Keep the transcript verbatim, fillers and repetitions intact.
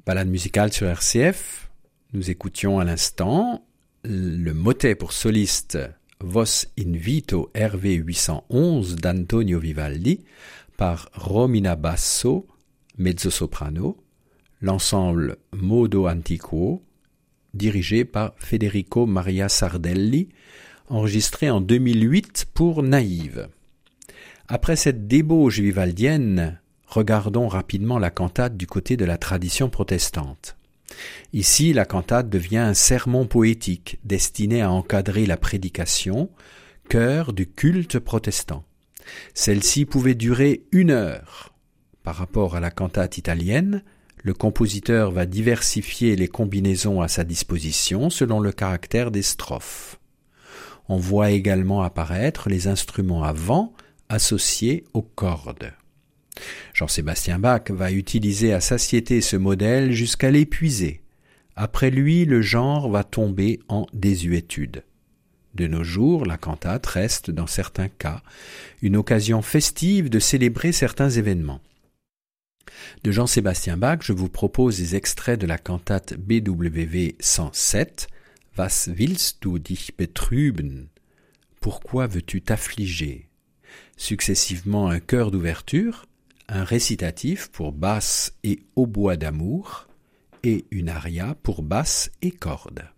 Balade musicale sur R C F, nous écoutions à l'instant le motet pour soliste Vos Invito R V huit cent onze d'Antonio Vivaldi par Romina Basso, mezzo-soprano, l'ensemble Modo Antiquo, dirigé par Federico Maria Sardelli, enregistré en deux mille huit pour Naïve. Après cette débauche vivaldienne, regardons rapidement la cantate du côté de la tradition protestante. Ici, la cantate devient un sermon poétique destiné à encadrer la prédication, cœur du culte protestant. Celle-ci pouvait durer une heure. Par rapport à la cantate italienne, le compositeur va diversifier les combinaisons à sa disposition selon le caractère des strophes. On voit également apparaître les instruments à vent associés aux cordes. Jean-Sébastien Bach va utiliser à satiété ce modèle jusqu'à l'épuiser. Après lui, le genre va tomber en désuétude. De nos jours, la cantate reste, dans certains cas, une occasion festive de célébrer certains événements. De Jean-Sébastien Bach, je vous propose des extraits de la cantate B W V cent sept, Was willst du dich betrüben? Pourquoi veux-tu t'affliger? Successivement un chœur d'ouverture, un récitatif pour basse et hautbois d'amour, et une aria pour basse et cordes.